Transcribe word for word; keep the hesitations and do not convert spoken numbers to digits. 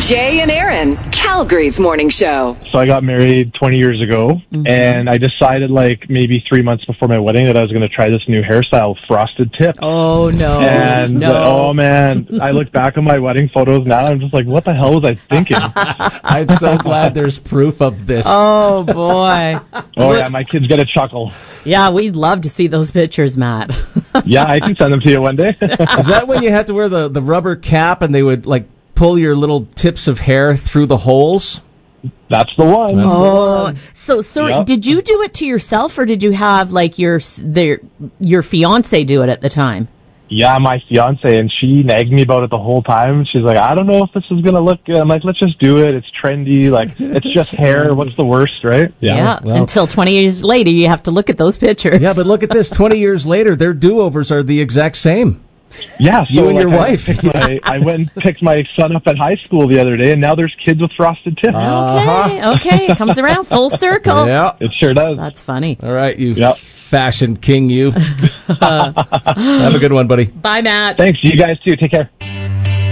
Jay and Aaron, Calgary's morning show. So I got married twenty years ago, mm-hmm. and I decided like maybe three months before my wedding that I was going to try this new hairstyle, frosted tips. Oh, no. And, no. Uh, oh, man, I look back on my wedding photos now, I'm just like, what the hell was I thinking? I'm so glad there's proof of this. Oh, boy. Oh, yeah, my kids get a chuckle. Yeah, we'd love to see those pictures, Matt. Yeah, I can send them to you one day. Is that when you had to wear the, the rubber cap and they would, like, pull your little tips of hair through the holes? That's the one. That's oh, the one. so so yep. Did you do it to yourself, or did you have like your their, your fiance do it at the time? Yeah, my fiance, and she nagged me about it the whole time. She's like, I don't know if this is gonna look good. I'm like, let's just do it. It's trendy. Like, it's just hair. What's the worst, right? Yeah. yeah. Well, until twenty years later, you have to look at those pictures. Yeah, but look at this. twenty years later, their do-overs are the exact same. Yeah, so you and like your I wife. My, I went and picked my son up at high school the other day, and now there's kids with frosted tips. Uh-huh. Okay, okay, it comes around full circle. Yeah, it sure does. That's funny. All right, you yep. fashion king, you. Have a good one, buddy. Bye, Matt. Thanks. You guys too. Take care.